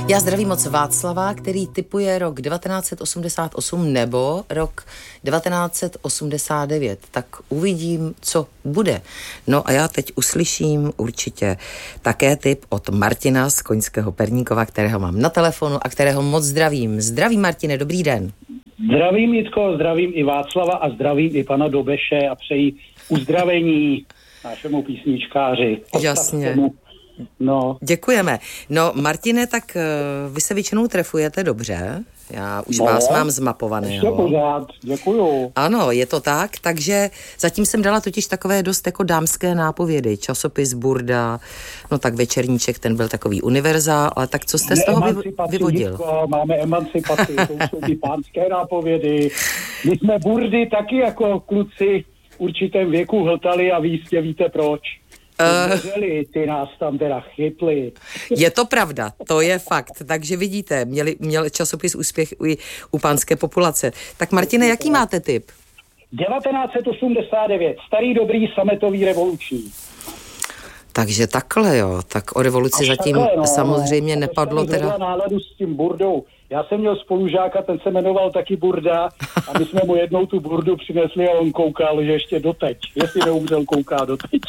Já zdravím moc Václava, který tipuje rok 1988 nebo rok 1989. Tak uvidím, co bude. No a já teď uslyším určitě také tip od Martina z Koňského Perníkova, kterého mám na telefonu a kterého moc zdravím. Zdravím, Martine, dobrý den. Zdravím, Jitko, zdravím i Václava a zdravím i pana Dobeše a přeji uzdravení našemu písničkáři. Jasně. No. Děkujeme. No, Martine, tak vy se většinou trefujete dobře. Já už vás mám zmapovaného. Pořád, děkuju. Ano, je to tak, takže zatím jsem dala totiž takové dost jako dámské nápovědy. Časopis Burda, no tak Večerníček, ten byl takový univerzál, ale tak co jste z toho vyvodil? Jitko, máme emancipaci, to jsou ty pánské nápovědy. My jsme Burdy taky jako kluci v určitém věku hltali a vy jistě víte proč. Ty nás tam teda chytli. Je to pravda, to je fakt. Takže vidíte, měl časopis úspěch i u pánské populace. Tak Martine, jaký máte tip? 1989, starý dobrý sametový revoluční. Takže takhle, jo. Tak o revoluci zatím samozřejmě nepadlo teda. Náladu s tím Burdou. Já jsem měl spolužáka, ten se jmenoval taky Burda a my jsme mu jednou tu Burdu přinesli a on koukal, že ještě doteď. Jestli neumřel, kouká doteď.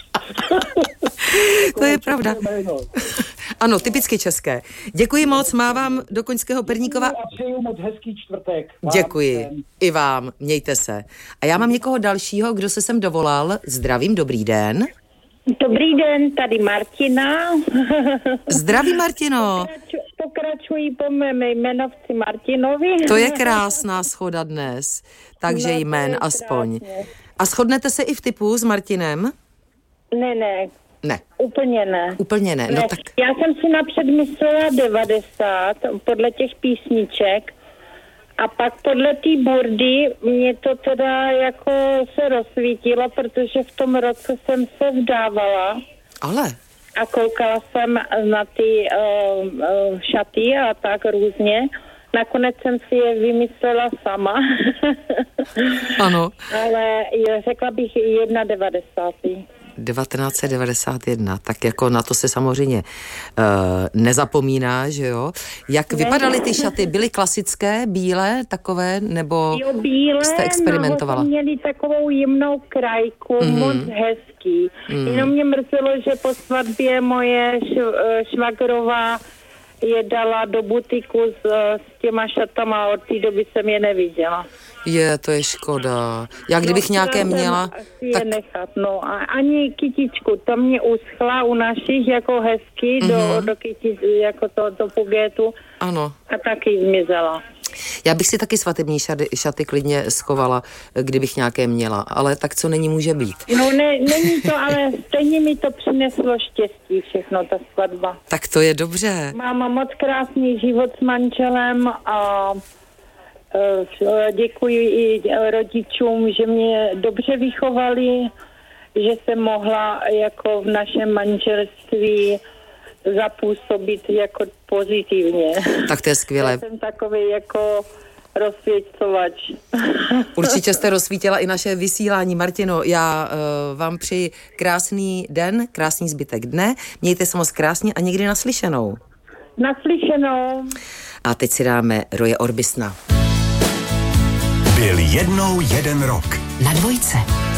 To je pravda. Ano, typicky české. Děkuji moc, mávám do Koňského Perníkova. A přeju moc hezký čtvrtek. Děkuji. I vám, mějte se. A já mám někoho dalšího, kdo se sem dovolal. Zdravím, dobrý den. Dobrý den, tady Martina. Zdraví, Martino. Pokračuji po mém jmenovci Martinovi. To je krásná shoda dnes, takže jmén aspoň. Krásně. A shodnete se i v typu s Martinem? Ne. Úplně ne. Úplně ne. No tak. Já jsem si napřed myslela 90 podle těch písniček a pak podle té Burdy mě to teda jako se rozsvítilo, protože v tom roce jsem se vdávala. Ale? A koukala jsem na ty šaty a tak různě. Nakonec jsem si je vymyslela sama. Ano. Ale řekla bych 91. 1991, tak jako na to se samozřejmě nezapomíná, že jo? Jak vypadaly ty šaty? Byly klasické, bílé, takové, nebo bílé, jste experimentovala? Měli takovou jemnou krajku, moc hezký. Jenom mě mrzelo, že po svatbě moje švagrová je dala do butiku s těma šatama, od té doby jsem je neviděla. To je škoda. Já kdybych nějaké měla, tak... nechat, no a ani kytičku, to mě uschla u našich jako hezky do jako do pugetu. Ano. A taky zmizela. Já bych si taky svatební šaty klidně schovala, kdybych nějaké měla, ale tak co není, může být. No není to, ale stejně mi to přineslo štěstí všechno, ta svatba. Tak to je dobře. Mám moc krásný život s manželem a děkuji i rodičům, že mě dobře vychovali, že jsem mohla jako v našem manželství zapůsobit jako pozitivně. Tak to je skvělé. Já jsem takový jako rozsvěcovač. Určitě jste rozsvítila i naše vysílání. Martino, já vám přeji krásný den, krásný zbytek dne. Mějte se moc krásně a někdy naslyšenou. Naslyšenou. A teď si dáme Roye Orbisona. Byl jednou jeden rok. Na Dvojce.